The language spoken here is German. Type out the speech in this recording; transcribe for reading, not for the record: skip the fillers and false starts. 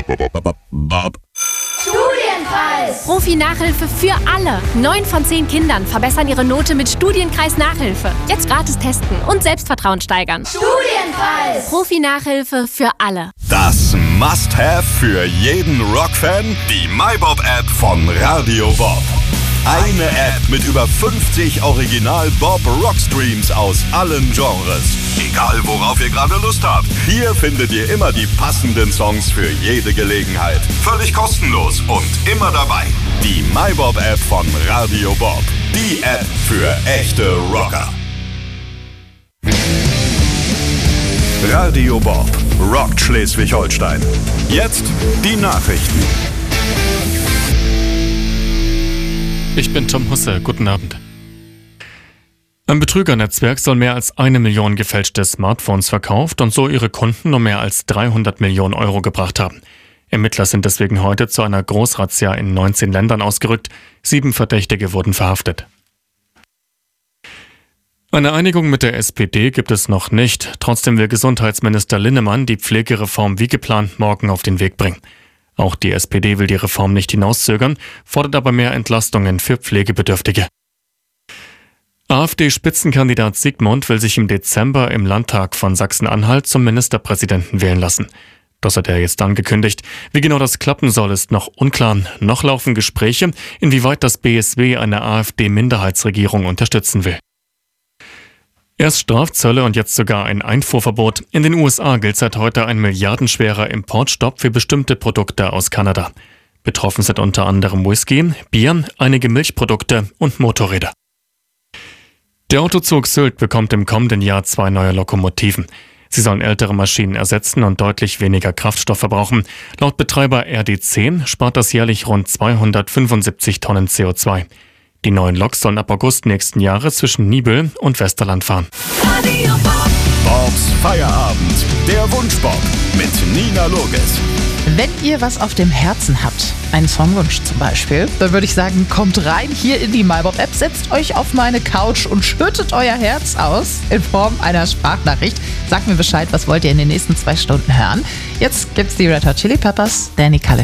Bob. Studienkreis! Profi-Nachhilfe für alle. 9 von 10 Kindern verbessern ihre Note mit Studienkreis Nachhilfe. Jetzt gratis testen und Selbstvertrauen steigern. Studienkreis! Profi-Nachhilfe für alle. Das Must-Have für jeden Rock-Fan, die MyBob-App von Radio Bob. Eine App mit über 50 Original-Bob-Rock-Streams aus allen Genres. Egal, worauf ihr gerade Lust habt. Hier findet ihr immer die passenden Songs für jede Gelegenheit. Völlig kostenlos und immer dabei. Die MyBob-App von Radio Bob. Die App für echte Rocker. Radio Bob rockt Schleswig-Holstein. Jetzt die Nachrichten. Ich bin Tom Husse, guten Abend. Ein Betrügernetzwerk soll mehr als 1 Million gefälschte Smartphones verkauft und so ihre Kunden um mehr als 300 Millionen Euro gebracht haben. Ermittler sind deswegen heute zu einer Großrazzia in 19 Ländern ausgerückt. 7 Verdächtige wurden verhaftet. Eine Einigung mit der SPD gibt es noch nicht. Trotzdem will Gesundheitsminister Linnemann die Pflegereform wie geplant morgen auf den Weg bringen. Auch die SPD will die Reform nicht hinauszögern, fordert aber mehr Entlastungen für Pflegebedürftige. AfD-Spitzenkandidat Sigmund will sich im Dezember im Landtag von Sachsen-Anhalt zum Ministerpräsidenten wählen lassen. Das hat er jetzt angekündigt. Wie genau das klappen soll, ist noch unklar. Noch laufen Gespräche, inwieweit das BSW eine AfD-Minderheitsregierung unterstützen will. Erst Strafzölle und jetzt sogar ein Einfuhrverbot. In den USA gilt seit heute ein milliardenschwerer Importstopp für bestimmte Produkte aus Kanada. Betroffen sind unter anderem Whisky, Bier, einige Milchprodukte und Motorräder. Der Autozug Sylt bekommt im kommenden Jahr 2 neue Lokomotiven. Sie sollen ältere Maschinen ersetzen und deutlich weniger Kraftstoff verbrauchen. Laut Betreiber RD10 spart das jährlich rund 275 Tonnen CO2. Die neuen Loks sollen ab August nächsten Jahres zwischen Nibel und Westerland fahren. Bobs Feierabend, der Wunschbob mit Nina Loges. Wenn ihr was auf dem Herzen habt, einen Songwunsch zum Beispiel, dann würde ich sagen, kommt rein hier in die MyBob-App, setzt euch auf meine Couch und schüttet euer Herz aus in Form einer Sprachnachricht. Sagt mir Bescheid, was wollt ihr in den nächsten 2 Stunden hören. Jetzt gibt's die Red Hot Chili Peppers, Danny Kalle.